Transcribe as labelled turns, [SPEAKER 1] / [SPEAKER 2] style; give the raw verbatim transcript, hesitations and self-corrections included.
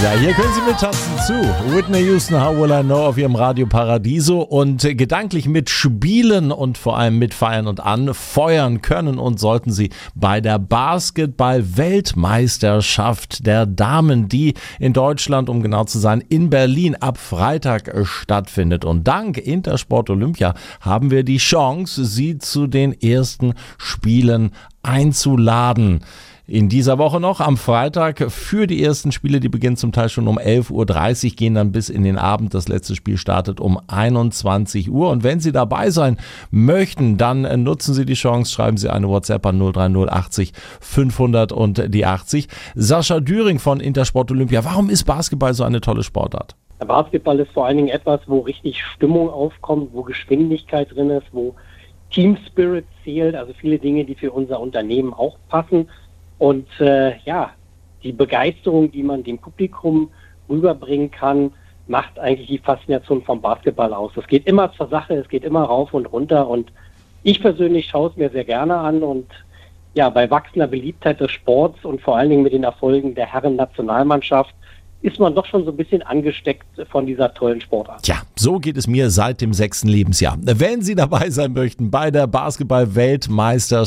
[SPEAKER 1] Hier können Sie mittanzen zu Whitney Houston, How Will I Know auf Ihrem Radio Paradiso und gedanklich mitspielen und vor allem mitfeiern und anfeuern können und sollten Sie bei der Basketball-Weltmeisterschaft der Damen, die in Deutschland, um genau zu sein, in Berlin ab Freitag stattfindet. Und dank Intersport Olympia haben wir die Chance, Sie zu den ersten Spielen einzuladen. In dieser Woche noch am Freitag für die ersten Spiele, die beginnen zum Teil schon um elf Uhr dreißig, gehen dann bis in den Abend. Das letzte Spiel startet um einundzwanzig Uhr. Und wenn Sie dabei sein möchten, dann nutzen Sie die Chance, schreiben Sie eine WhatsApp an null drei null achtzig fünfhundert und die achtzig. Sascha Düring von Intersport Olympia, warum ist Basketball so eine tolle Sportart?
[SPEAKER 2] Basketball ist vor allen Dingen etwas, wo richtig Stimmung aufkommt, wo Geschwindigkeit drin ist, wo Team Spirit zählt, also viele Dinge, die für unser Unternehmen auch passen. Und äh, ja, die Begeisterung, die man dem Publikum rüberbringen kann, macht eigentlich die Faszination vom Basketball aus. Es geht immer zur Sache, es geht immer rauf und runter und ich persönlich schaue es mir sehr gerne an und ja, bei wachsender Beliebtheit des Sports und vor allen Dingen mit den Erfolgen der Herren-Nationalmannschaft ist man doch schon so ein bisschen angesteckt von dieser tollen Sportart.
[SPEAKER 1] Tja, so geht es mir seit dem sechsten Lebensjahr. Wenn Sie dabei sein möchten bei der Basketball-Weltmeisterschaft,